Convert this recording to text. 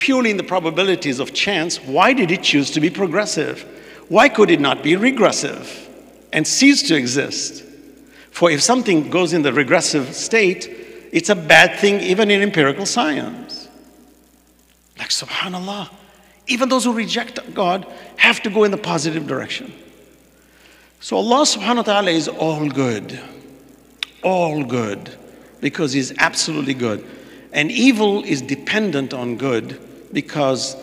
purely in the probabilities of chance, why did it choose to be progressive? Why could it not be regressive and cease to exist? For if something goes in the regressive state, it's a bad thing even in empirical science. Like, subhanAllah, even those who reject God have to go in the positive direction. So Allah subhanahu wa ta'ala is all good, because He's absolutely good. And evil is dependent on good, because